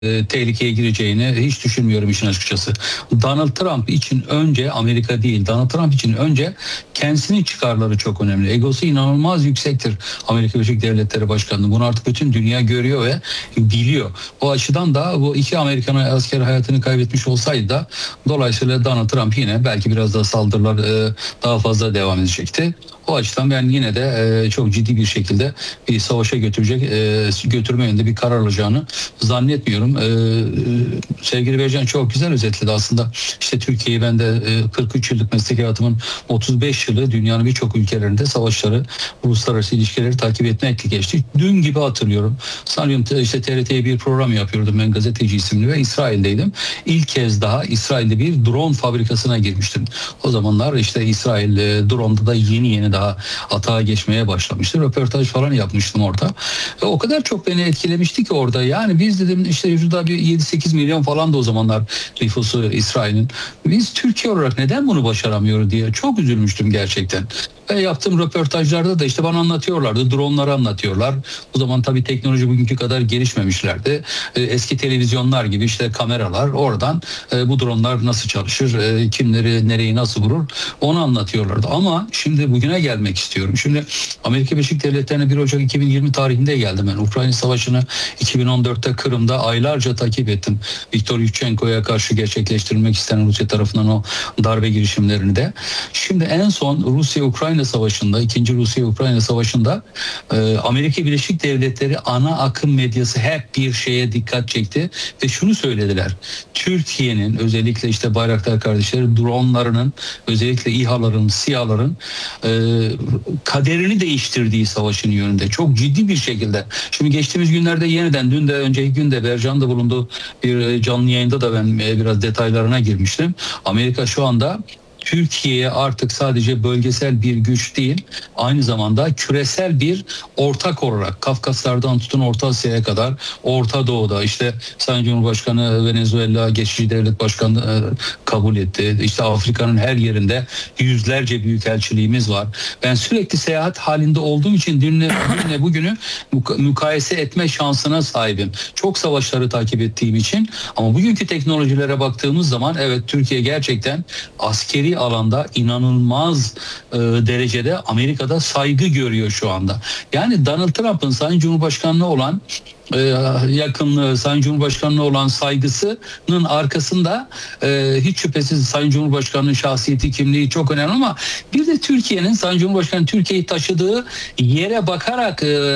tehlikeye gireceğini hiç düşünmüyorum işin açıkçası. Donald Trump için önce Amerika değil, Donald Trump için önce kendisinin çıkarları çok önemli. Egosu inanılmaz yüksektir Amerika Birleşik Devletleri Başkanı. Bunu artık bütün dünya görüyor ve biliyor. O açıdan da bu iki Amerikan asker hayatını kaybetmiş olsaydı da dolayısıyla Donald Trump yine belki biraz daha saldırılar daha fazla devam edecekti. O açıdan ben yine de çok ciddi bir şekilde bir savaşa götürme yönünde bir karar alacağını zannetmiyorum. Sevgili Bercan çok güzel özetledi aslında. İşte Türkiye'yi ben de 43 yıllık meslek hayatımın 35 yılı dünyanın birçok ülkelerinde savaşları, uluslararası ilişkileri takip etmekle geçti. Dün gibi hatırlıyorum. Sanıyorum işte TRT'ye bir program yapıyordum ben, Gazeteci isimli, ve İsrail'deydim. İlk kez daha İsrail'de bir drone fabrikasına girmiştim. O zamanlar işte İsrail drone'da da yeni daha atağa geçmeye başlamıştı. Röportaj falan yapmıştım orada. O kadar çok beni etkilemişti ki orada. Yani biz dedim işte şurada bir 7-8 milyon falan da o zamanlar nüfusu İsrail'in. Biz Türkiye olarak neden bunu başaramıyoruz diye çok üzülmüştüm gerçekten. Ve yaptığım röportajlarda da işte bana anlatıyorlardı. Dronları anlatıyorlar. O zaman tabii teknoloji bugünkü kadar gelişmemişlerdi. Eski televizyonlar gibi işte kameralar, oradan bu dronlar nasıl çalışır, kimleri nereyi nasıl vurur, onu anlatıyorlardı. Ama şimdi bugüne gelmek istiyorum. Şimdi Amerika Birleşik Devletleri'ne 1 Ocak 2020 tarihinde geldim ben. Ukrayna Savaşı'nı 2014'te Kırım'da aylarca takip ettim. Viktor Yushchenko'ya karşı gerçekleştirilmek istenen Rusya tarafından o darbe girişimlerini de. Şimdi en son Rusya-Ukrayna Savaşı'nda, 2. Rusya-Ukrayna Savaşı'nda Amerika Birleşik Devletleri ana akım medyası hep bir şeye dikkat çekti ve şunu söylediler. Türkiye'nin özellikle işte Bayraktar kardeşleri dronlarının, özellikle İHA'ların, SİHA'ların kaderini değiştirdiği savaşın yönünde çok ciddi bir şekilde. Şimdi geçtiğimiz günlerde yeniden, dün de önceki günde Bercan da bulunduğu bir canlı yayında da ben biraz detaylarına girmiştim. Amerika şu anda Türkiye'ye artık sadece bölgesel bir güç değil, aynı zamanda küresel bir ortak olarak Kafkaslardan tutun Orta Asya'ya kadar, Orta Doğu'da işte Sayın Cumhurbaşkanı Venezuela geçici devlet başkanı kabul etti. İşte Afrika'nın her yerinde yüzlerce büyükelçiliğimiz var. Ben sürekli seyahat halinde olduğum için dünle bugünü mukayese etme şansına sahibim. Çok savaşları takip ettiğim için, ama bugünkü teknolojilere baktığımız zaman evet, Türkiye gerçekten askeri alanda inanılmaz derecede Amerika'da saygı görüyor şu anda. Yani Donald Trump'ın Sayın Cumhurbaşkanı'na olan yakınlığı, Sayın Cumhurbaşkanı'na olan saygısının arkasında hiç şüphesiz Sayın Cumhurbaşkanı'nın şahsiyeti, kimliği çok önemli, ama bir de Türkiye'nin, Sayın Cumhurbaşkanı Türkiye'yi taşıdığı yere bakarak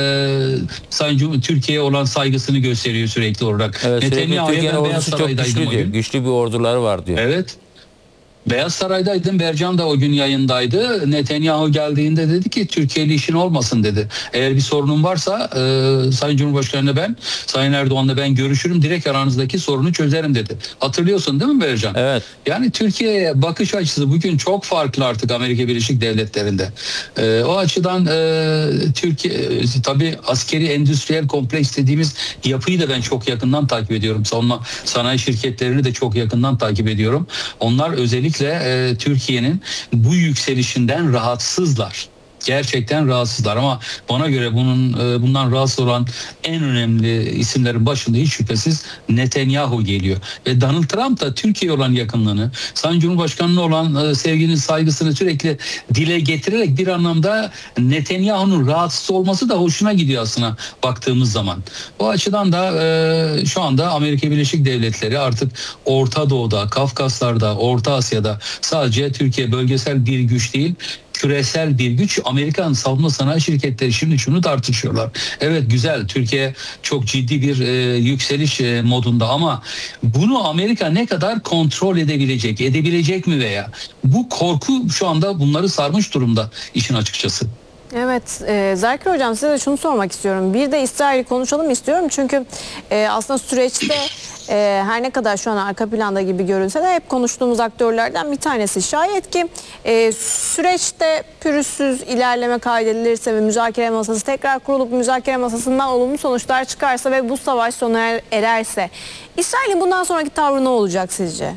Türkiye'ye olan saygısını gösteriyor sürekli olarak. Evet, Türkiye'nin ordusu çok güçlü diyor. Güçlü bir orduları var diyor. Evet. Beyaz Saray'daydım. Bercan da o gün yayındaydı. Netanyahu geldiğinde dedi ki Türkiye'li işin olmasın dedi. Eğer bir sorunun varsa Sayın Cumhurbaşkanı'na ben, Sayın Erdoğan'la ben görüşürüm. Direkt aranızdaki sorunu çözerim dedi. Hatırlıyorsun değil mi Bercan? Evet. Yani Türkiye'ye bakış açısı bugün çok farklı artık Amerika Birleşik Devletleri'nde. O açıdan Türkiye tabii askeri endüstriyel kompleks dediğimiz yapıyı da ben çok yakından takip ediyorum. Savunma sanayi şirketlerini de çok yakından takip ediyorum. Onlar özellikle Türkiye'nin bu yükselişinden rahatsızlar. Gerçekten rahatsızlar, ama bana göre bundan rahatsız olan en önemli isimlerin başında hiç şüphesiz Netanyahu geliyor. Ve Donald Trump da Türkiye'ye olan yakınlığını, Sayın Cumhurbaşkanı'na olan sevginin, saygısını sürekli dile getirerek bir anlamda Netanyahu'nun rahatsız olması da hoşuna gidiyor aslında baktığımız zaman. O açıdan da şu anda Amerika Birleşik Devletleri artık Orta Doğu'da, Kafkaslar'da, Orta Asya'da sadece Türkiye bölgesel bir güç değil, küresel bir güç. Amerikan savunma sanayi şirketleri şimdi şunu tartışıyorlar. Evet, güzel, Türkiye çok ciddi bir yükseliş modunda, ama bunu Amerika ne kadar kontrol edebilecek mi veya bu korku şu anda bunları sarmış durumda işin açıkçası. Evet, Zerkir Hocam, size de şunu sormak istiyorum. Bir de İsrail'i konuşalım istiyorum. Çünkü aslında süreçte her ne kadar şu an arka planda gibi görünse de hep konuştuğumuz aktörlerden bir tanesi. Şayet ki süreçte pürüzsüz ilerleme kaydedilirse ve müzakere masası tekrar kurulup müzakere masasından olumlu sonuçlar çıkarsa ve bu savaş sona ererse, İsrail'in bundan sonraki tavrı ne olacak sizce?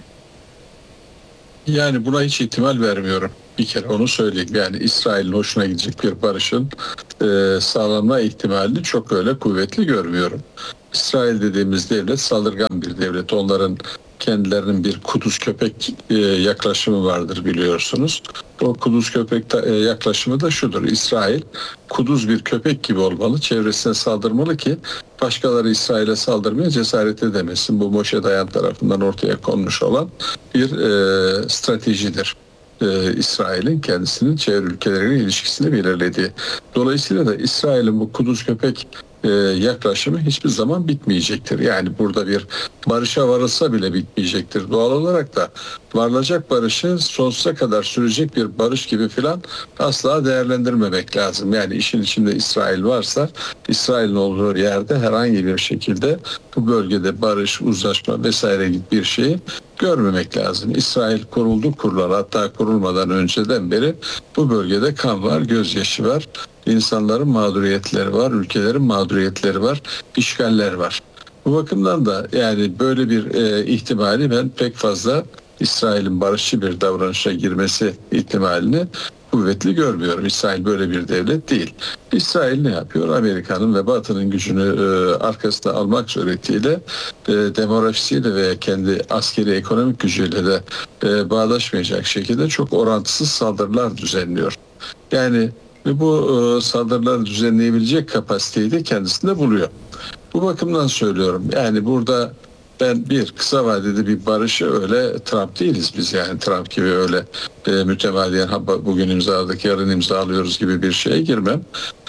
Yani buna hiç ihtimal vermiyorum. Bir kere onu söyleyeyim. Yani İsrail'in hoşuna gidecek bir barışın sağlanma ihtimalini çok öyle kuvvetli görmüyorum. İsrail dediğimiz devlet saldırgan bir devlet. Onların kendilerinin bir kuduz köpek yaklaşımı vardır biliyorsunuz. O kuduz köpek yaklaşımı da şudur. İsrail kuduz bir köpek gibi olmalı, çevresine saldırmalı ki başkaları İsrail'e saldırmaya cesaret edemesin. Bu Moshe Dayan tarafından ortaya konmuş olan bir stratejidir. İsrail'in kendisinin çevre ülkeleriyle ilişkisini belirlediği. Dolayısıyla da İsrail'in bu kuduz köpek yaklaşımı hiçbir zaman bitmeyecektir. Yani burada bir barışa varılsa bile bitmeyecektir. Doğal olarak da varılacak barışı sonsuza kadar sürecek bir barış gibi filan asla değerlendirmemek lazım. Yani işin içinde İsrail varsa İsrail'in olduğu yerde herhangi bir şekilde bu bölgede barış, uzlaşma vesaire gibi bir şeyi görmemek lazım. İsrail kurulan, hatta kurulmadan önceden beri bu bölgede kan var, gözyaşı var. İnsanların mağduriyetleri var, ülkelerin mağduriyetleri var, işgaller var. Bu bakımdan da yani böyle bir ihtimali ben pek fazla İsrail'in barışçı bir davranışa girmesi ihtimalini kuvvetli görmüyorum. İsrail böyle bir devlet değil. İsrail ne yapıyor? Amerika'nın ve Batı'nın gücünü arkasına almak suretiyle demografisiyle ve kendi askeri ekonomik gücüyle de bağdaşmayacak şekilde çok orantısız saldırılar düzenliyor. Yani bu saldırıları düzenleyebilecek kapasiteyi de kendisinde buluyor. Bu bakımdan söylüyorum. Yani burada ben bir kısa vadede bir barışı öyle Trump değiliz biz, yani Trump gibi öyle mütemadiyen bugün imzaladık yarın imzalıyoruz gibi bir şeye girmem.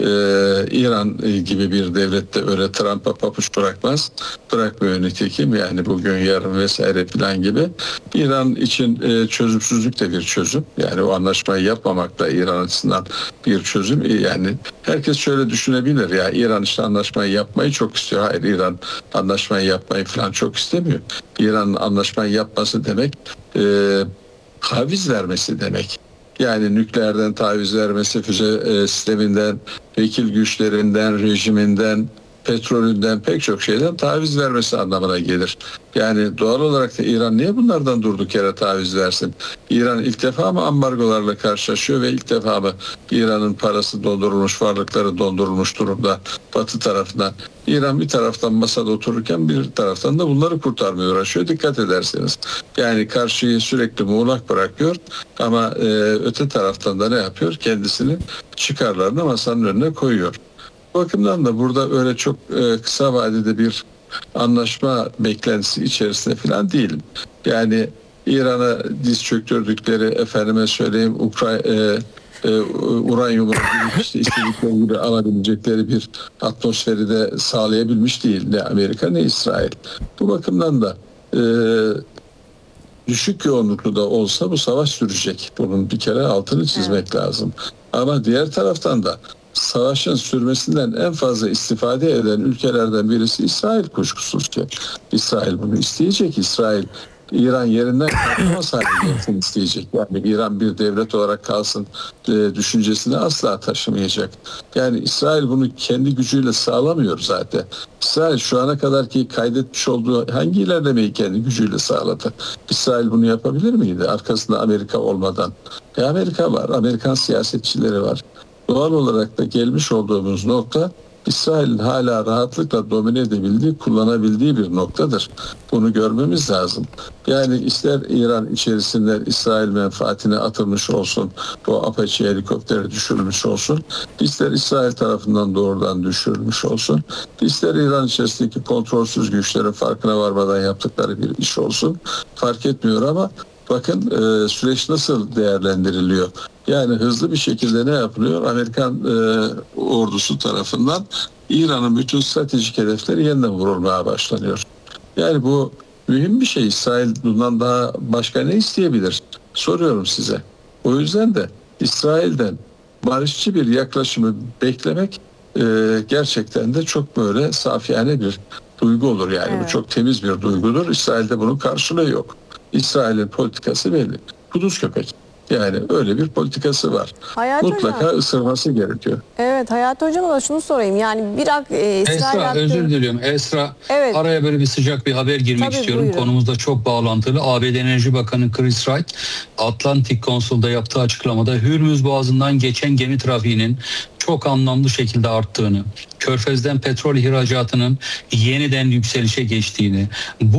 İran gibi bir devlette öyle Trump'a papuç bırakmaz. Bırakmıyor nitekim, yani bugün yarın vesaire falan gibi. İran için çözümsüzlük de bir çözüm. Yani o anlaşmayı yapmamak da İran açısından bir çözüm. Yani herkes şöyle düşünebilir, ya İran işte anlaşmayı yapmayı çok istiyor. Hayır, İran anlaşmayı yapmayı falan çok istemiyor. İran'ın anlaşmayı yapması demek taviz vermesi demek. Yani nükleerden taviz vermesi, füze sisteminden, vekil güçlerinden, rejiminden, petrolünden, pek çok şeyden taviz vermesi anlamına gelir. Yani doğal olarak da İran niye bunlardan durduk yere taviz versin? İran ilk defa mı ambargolarla karşılaşıyor ve ilk defa mı İran'ın parası dondurulmuş, varlıkları dondurulmuş durumda Batı tarafından? İran bir taraftan masada otururken bir taraftan da bunları kurtarmaya uğraşıyor. Dikkat ederseniz. Yani karşıyı sürekli muğlak bırakıyor ama öte taraftan da ne yapıyor? Kendisini, çıkarlarını masanın önüne koyuyor. Bu bakımdan da burada öyle çok kısa vadede bir anlaşma beklentisi içerisinde falan değilim. Yani İran'a diz çöktürdükleri, efendime söyleyeyim, uranyumu işte istedikleri gibi alabilecekleri bir atmosferi de sağlayabilmiş değil ne Amerika ne İsrail. Bu bakımdan da düşük yoğunluklu da olsa bu savaş sürecek. Bunun bir kere altını çizmek lazım. Ama diğer taraftan da savaşın sürmesinden en fazla istifade eden ülkelerden birisi İsrail, kuşkusuz ki. İsrail bunu isteyecek. İsrail İran yerinden kalkmaz hale gelsin isteyecek. Yani İran bir devlet olarak kalsın düşüncesini asla taşımayacak. Yani İsrail bunu kendi gücüyle sağlamıyor zaten. İsrail şu ana kadar ki kaydetmiş olduğu hangi ilerlemeyi kendi gücüyle sağladı? İsrail bunu yapabilir miydi? Arkasında Amerika olmadan. Amerika var, Amerikan siyasetçileri var. Doğal olarak da gelmiş olduğumuz nokta İsrail'in hala rahatlıkla domine edebildiği, kullanabildiği bir noktadır. Bunu görmemiz lazım. Yani ister İran içerisinden İsrail menfaatine atılmış olsun, bu Apache helikopteri düşürülmüş olsun, ister İsrail tarafından doğrudan düşürülmüş olsun, ister İran içerisindeki kontrolsüz güçlerin farkına varmadan yaptıkları bir iş olsun, fark etmiyor ama bakın süreç nasıl değerlendiriliyor. Yani hızlı bir şekilde ne yapılıyor? Amerikan ordusu tarafından İran'ın bütün stratejik hedefleri yeniden vurulmaya başlanıyor. Yani bu mühim bir şey. İsrail bundan daha başka ne isteyebilir? Soruyorum size. O yüzden de İsrail'den barışçı bir yaklaşımı beklemek gerçekten de çok böyle safiyane bir duygu olur. Yani bu çok temiz bir duygudur. İsrail'de bunun karşılığı yok. İsrail'in politikası belli. Kuduz köpek. Yani öyle bir politikası var. Hayati mutlaka hocam ısırması gerekiyor. Evet, Hayati Hocam'a da şunu sorayım. Yani Esra, özür diliyorum. Esra, evet, araya böyle bir sıcak bir haber girmek istiyorum. Buyurun. Konumuzda çok bağlantılı. ABD Enerji Bakanı Chris Wright, Atlantic Council'da yaptığı açıklamada Hürmüz Boğazı'ndan geçen gemi trafiğinin çok çok anlamlı şekilde arttığını, Körfez'den petrol ihracatının yeniden yükselişe geçtiğini, bu